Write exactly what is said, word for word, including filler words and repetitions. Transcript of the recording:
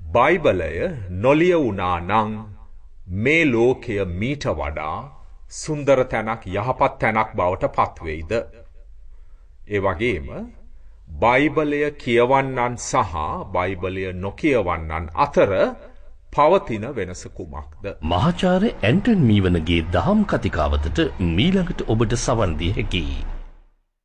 බයිබලය නොලියවුණා නම් මේ ලෝකය මීට වඩා සුන්දර තැනක් යහපත් තැනක් බවට පත්වෙයිද? ඒ වගේම බයිබලය කියවන්නන් සහ බයිබලය නොකියවන්නන් අතර පවතින වෙනස කුමක්ද? මහාචාර්ය ඇන්ටන් මීවනගේ දහම් කතිකාවතට මීළඟට ඔබට සවන් දිය හැකියි.